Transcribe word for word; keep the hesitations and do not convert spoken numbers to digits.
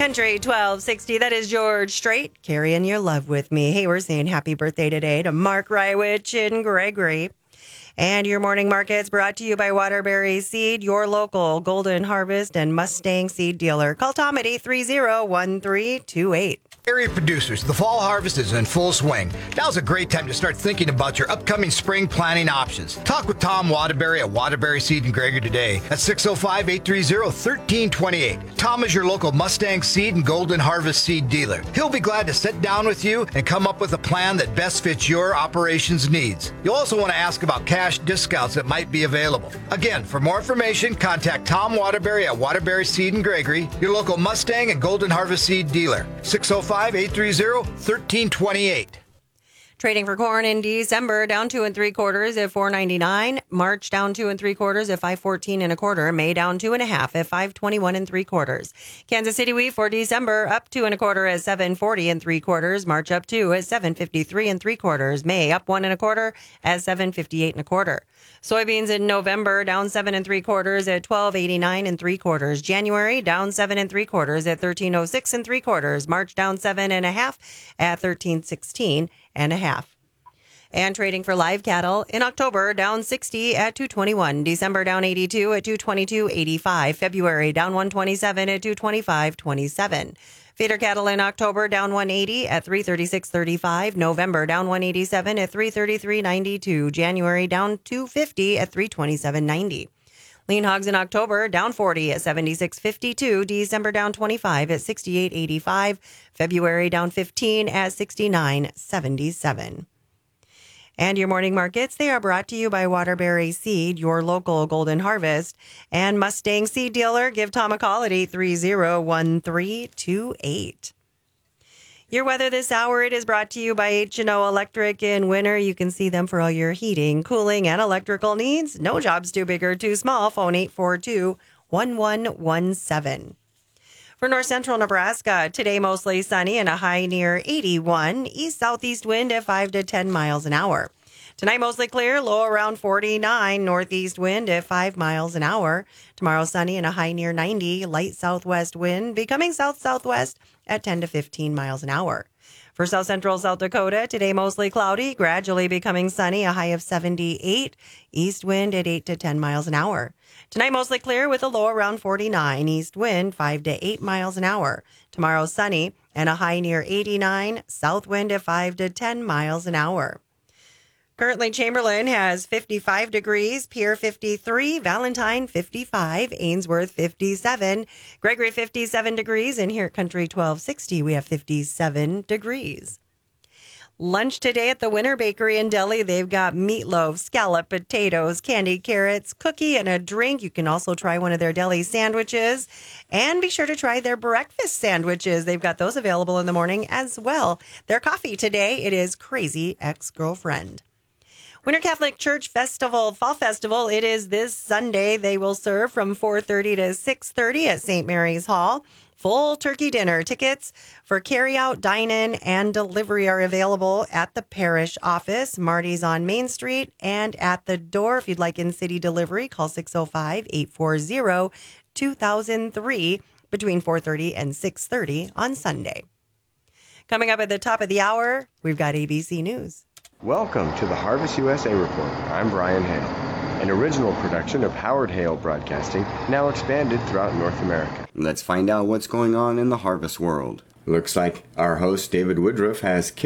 Country twelve sixty, that is George Strait, carrying your love with me. Hey, we're saying happy birthday today to Mark Rywich and Gregory. And your morning market's brought to you by Waterbury Seed, your local Golden Harvest and Mustang seed dealer. Call Tom at eight three zero, one three two eight. Area producers, the fall harvest is in full swing. Now's a great time to start thinking about your upcoming spring planting options. Talk with Tom Waterbury at Waterbury Seed and Gregory today at six oh five, eight three zero, one three two eight. Tom is your local Mustang seed and Golden Harvest seed dealer. He'll be glad to sit down with you and come up with a plan that best fits your operations needs. You'll also want to ask about cash discounts that might be available. Again, for more information, contact Tom Waterbury at Waterbury Seed and Gregory, your local Mustang and Golden Harvest seed dealer. six oh five, eight three zero, one three two eight. Trading for corn in December, down two and three quarters at four ninety-nine. March down two and three quarters at five fourteen and a quarter. May down two and a half at five twenty-one and three quarters. Kansas City wheat for December up two and a quarter at seven forty and three quarters. March up two at seven fifty-three and three quarters. May up one and a quarter at seven fifty-eight and a quarter. Soybeans in November down seven and three quarters at twelve eighty-nine and three quarters. January down seven and three quarters at thirteen oh six and three quarters. March down seven and a half at thirteen sixteen and a half. And trading for live cattle in October down sixty at two twenty-one. December down eighty-two at two twenty-two eighty-five. February down one twenty-seven at two twenty-five twenty-seven. Feeder cattle in October down one eighty at three thirty-six thirty-five. November down one eighty-seven at three thirty-three ninety-two. January down two fifty at three twenty-seven ninety. Lean hogs in October down forty at seventy-six fifty-two. December down twenty-five at sixty-eight eighty-five. February down fifteen at sixty-nine seventy-seven. And your morning markets, they are brought to you by Waterbury Seed, your local Golden Harvest and Mustang seed dealer. Give Tom a call at eight three zero, one three two eight. Your weather this hour, it is brought to you by H and O Electric. In winter, you can see them for all your heating, cooling, and electrical needs. No job's too big or too small. Phone eight four two, one one one seven. For north central Nebraska, today mostly sunny and a high near eighty-one. East-southeast wind at five to ten miles an hour. Tonight mostly clear, low around forty-nine. Northeast wind at five miles an hour. Tomorrow sunny and a high near ninety. Light southwest wind becoming south-southwest at ten to fifteen miles an hour. For south central South Dakota, today mostly cloudy, gradually becoming sunny, a high of seventy-eight. East wind at eight to ten miles an hour. Tonight mostly clear with a low around forty-nine. East wind five to eight miles an hour. Tomorrow sunny and a high near eighty-nine. South wind at five to ten miles an hour. Currently, Chamberlain has fifty-five degrees, Pierre fifty-three, Valentine fifty-five, Ainsworth fifty-seven, Gregory fifty-seven degrees, and here at Country twelve sixty, we have fifty-seven degrees. Lunch today at the Winter Bakery in Delhi. They've got meatloaf, scallop, potatoes, candied carrots, cookie, and a drink. You can also try one of their deli sandwiches. And be sure to try their breakfast sandwiches. They've got those available in the morning as well. Their coffee today, it is Crazy Ex-Girlfriend. Winter Catholic Church Festival, Fall Festival, it is this Sunday. They will serve from four thirty to six thirty at Saint Mary's Hall. Full turkey dinner. Tickets for carry-out, dine-in, and delivery are available at the parish office. Marty's on Main Street and at the door. If you'd like in-city delivery, call six oh five, eight four zero, two thousand three between four thirty and six thirty on Sunday. Coming up at the top of the hour, we've got A B C News. Welcome to the Harvest U S A Report. I'm Brian Hale. An original production of Howard Hale Broadcasting, now expanded throughout North America. Let's find out what's going on in the harvest world. Looks like our host, David Woodruff, has